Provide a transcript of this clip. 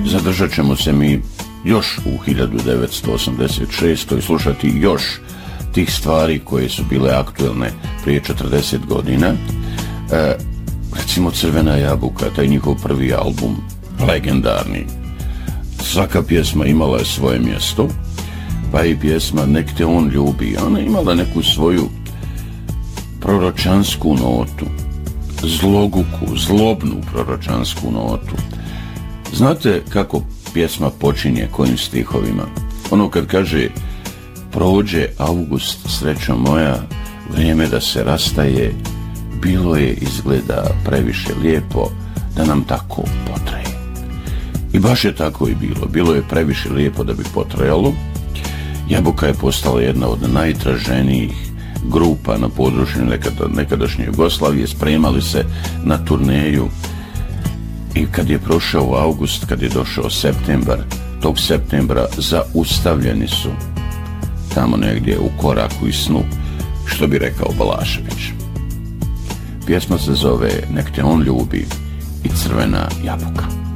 Zadržat ćemo se mi još u 1986. i slušati još tih stvari koje su bile aktuelne prije 40 godina. Recimo Crvena jabuka, taj njihov prvi album, legendarni. Svaka pjesma imala je svoje mjesto, pa i pjesma Nek te on ljubi. Ona imala neku svoju proročansku notu, zloguku, zlobnu proročansku notu. Znate kako pjesma počinje, kojim stihovima? Ono kad kaže: prođe avgust, srećo moja, vrijeme da se rastaje, bilo je izgleda previše lijepo da nam tako potraje. I baš je tako i bilo. Bilo je previše lijepo da bi potrajalo. Jabuka je postala jedna od najtraženijih grupa na području nekadašnje Jugoslavije. Spremali se na turneju i kad je prošao avgust, kad je došao septembar, tog septembra zaustavljeni su tamo negdje u koraku i snu, što bi rekao Balašević. Pjesma se zove Nek te on ljubi i Crvena jabuka.